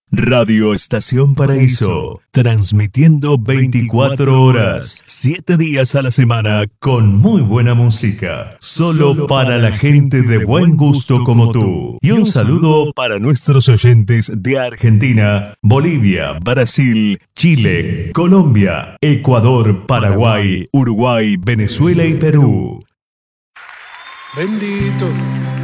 Radio Estación Paraíso, transmitiendo 24 horas, 7 días a la semana, con muy buena música, solo para la gente de buen gusto como tú. Y un saludo para nuestros oyentes de Argentina, Bolivia, Brasil, Chile, Colombia, Ecuador, Paraguay, Uruguay, Venezuela y Perú. Bendito